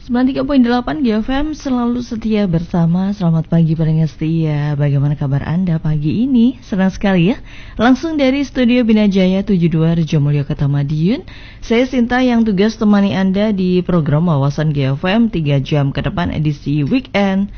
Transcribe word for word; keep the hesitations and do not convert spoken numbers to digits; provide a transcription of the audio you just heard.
sembilan puluh tiga koma delapan G F M selalu setia bersama. Selamat pagi pendengar setia. Bagaimana kabar Anda pagi ini? Senang sekali ya. Langsung dari Studio Binajaya tujuh puluh dua Rejomulyo Kota Madiun. Saya Sinta yang tugas temani Anda di program Wawasan G F M tiga jam ke depan edisi weekend